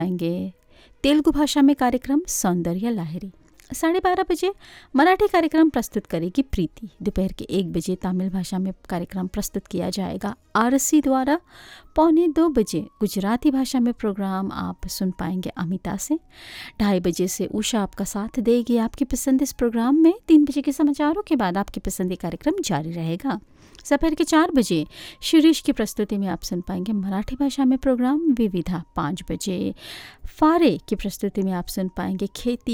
आएंगे तेलुगु भाषा में कार्यक्रम सौंदर्य लहरी। 12:30 बजे मराठी कार्यक्रम प्रस्तुत करेगी प्रीति। दोपहर के 1 बजे तमिल भाषा में कार्यक्रम प्रस्तुत किया जाएगा आरसी द्वारा। 1:45 बजे गुजराती भाषा में प्रोग्राम आप सुन पाएंगे अमिता से। 2:30 बजे से उषा आपका साथ देगी आपकी पसंद इस प्रोग्राम में। 3 बजे के समाचारों के बाद आपकी पसंद कार्यक्रम जारी रहेगा। दोपहर के 4 बजे शिरीष की प्रस्तुति में आप सुन पाएंगे मराठी भाषा में प्रोग्राम विविधा। 5 बजे फारे की प्रस्तुति में आप सुन पाएंगे खेती